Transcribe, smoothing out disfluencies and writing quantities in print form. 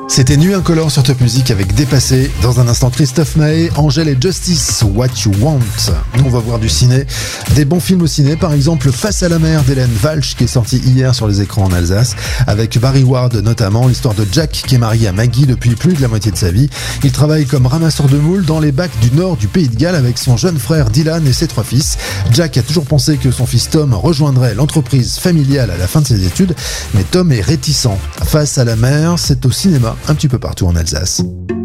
C'était Nuit Incolore sur Top Music avec Dépassé. Dans un instant, Christophe Maé, Angèle et Justice, What You Want. Nous, on va voir du ciné. Des bons films au ciné, par exemple Face à la mer d'Hélène Walsh, qui est sorti hier sur les écrans en Alsace, avec Barry Ward notamment, l'histoire de Jack qui est marié à Maggie depuis plus de la moitié de sa vie. Il travaille comme ramasseur de moules dans les bacs du nord du Pays de Galles avec son jeune frère Dylan et ses 3 fils. Jack a toujours pensé que son fils Tom rejoindrait l'entreprise familiale à la fin de ses études, mais Tom est réticent. Face à la mer, c'est au cinéma un petit peu partout en Alsace.